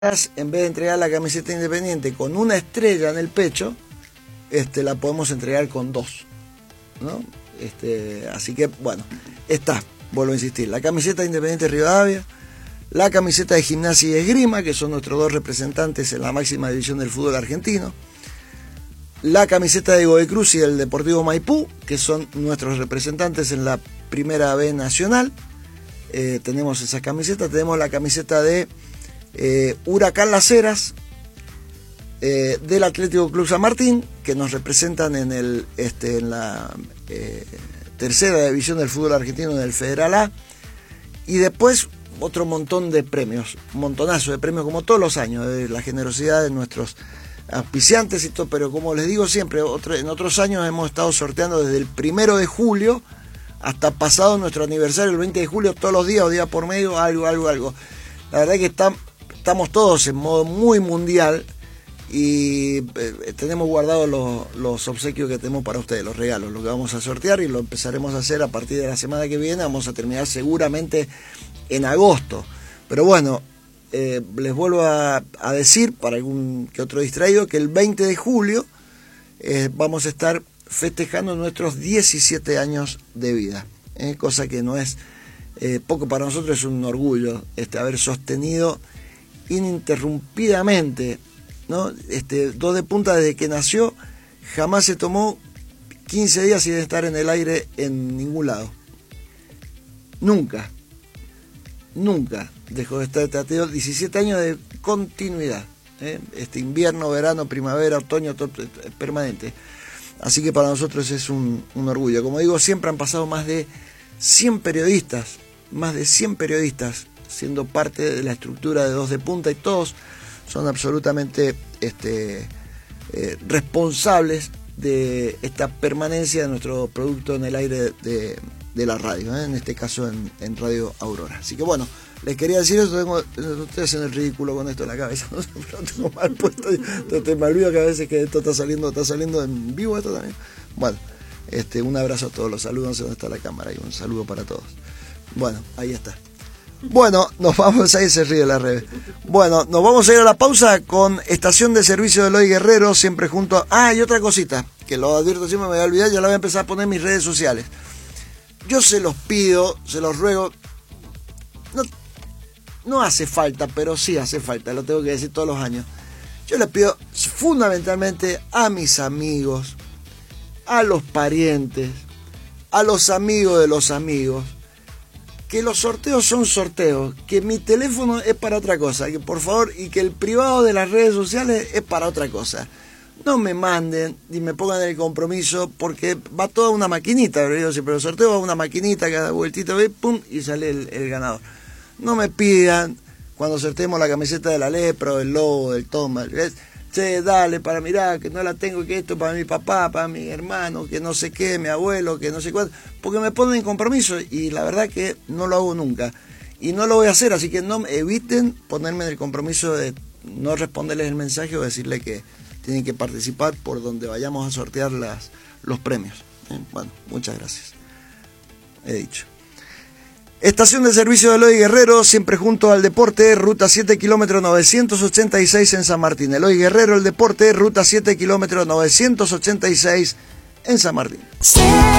en vez de entregar la camiseta Independiente con una estrella en el pecho, la podemos entregar con 2, ¿no? Así que, bueno, está, vuelvo a insistir, la camiseta Independiente Rivadavia, la camiseta de Gimnasia y Esgrima, que son nuestros 2 representantes en la máxima división del fútbol argentino, la camiseta de Godoy Cruz y del Deportivo Maipú, que son nuestros representantes en la Primera B Nacional. Tenemos esas camisetas, tenemos la camiseta de Huracán Las Heras, del Atlético Club San Martín, que nos representan en la tercera división del fútbol argentino en el Federal A, y después otro montón de premios, un montonazo de premios como todos los años, de la generosidad de nuestros auspiciantes y todo, pero como les digo siempre, en otros años hemos estado sorteando desde el 1 de julio hasta pasado nuestro aniversario, el 20 de julio, todos los días o día por medio, algo. La verdad es que estamos todos en modo muy mundial y tenemos guardados los obsequios que tenemos para ustedes, los regalos, lo que vamos a sortear, y lo empezaremos a hacer a partir de la semana que viene. Vamos a terminar seguramente en agosto, pero bueno, les vuelvo a decir, para algún que otro distraído, que el 20 de julio vamos a estar festejando nuestros 17 años de vida, cosa que no es poco para nosotros, es un orgullo haber sostenido ininterrumpidamente, ¿no? 2 de Punta desde que nació. Jamás se tomó 15 días sin estar en el aire en ningún lado. Nunca dejó de estar tratado. 17 años de continuidad, invierno, verano, primavera, otoño, todo, permanente. Así que para nosotros es un orgullo. Como digo, siempre han pasado más de 100 periodistas siendo parte de la estructura de 2 de Punta, y todos son absolutamente responsables de esta permanencia de nuestro producto en el aire de la radio, en este caso en Radio Aurora. Así que bueno, les quería decir eso. Estoy haciendo el ridículo con esto en la cabeza, no tengo mal puesto, me olvido que a veces que esto está saliendo en vivo esto también. Bueno, un abrazo a todos, los saludos, no sé dónde está la cámara, y un saludo para todos. Bueno, ahí está. Bueno, nos vamos a ir, se ríe la red. Bueno, nos vamos a ir a la pausa con Estación de Servicio de Eloy Guerrero, siempre junto a... y otra cosita, que lo advierto, siempre me voy a olvidar, ya la voy a empezar a poner en mis redes sociales. Yo se los pido, se los ruego, no hace falta, pero sí hace falta, lo tengo que decir todos los años. Yo les pido fundamentalmente a mis amigos, a los parientes, a los amigos de los amigos, que los sorteos son sorteos, que mi teléfono es para otra cosa, que por favor, y que el privado de las redes sociales es para otra cosa. No me manden ni me pongan el compromiso, porque va toda una maquinita, pero el sorteo va a una maquinita, cada vueltita, pum, y sale el ganador. No me pidan, cuando sorteemos la camiseta de la Lepra, del Lobo, del Toma, che, dale, para mirar, que no la tengo, que esto para mi papá, para mi hermano, que no sé qué, mi abuelo, que no sé cuánto, porque me ponen en compromiso, y la verdad que no lo hago nunca, y no lo voy a hacer, así que no eviten ponerme en el compromiso de no responderles el mensaje o decirle que tienen que participar por donde vayamos a sortear los premios. Bueno, muchas gracias. He dicho. Estación de Servicio de Eloy Guerrero, siempre junto al deporte, ruta 7, kilómetro 986 en San Martín. Eloy Guerrero, el deporte, ruta 7, kilómetro 986 en San Martín.